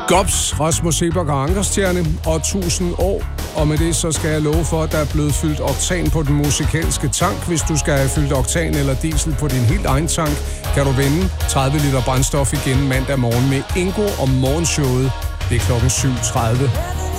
Gops, Rasmus Seebach og Ankerstjerne og 1000 år. Og med det så skal jeg love for, at der er blevet fyldt oktan på den musikalske tank. Hvis du skal have fyldt oktan eller diesel på din helt egen tank, kan du vinde 30 liter brændstof igen mandag morgen med Ingo og morgenshowet. Det er klokken 7:30.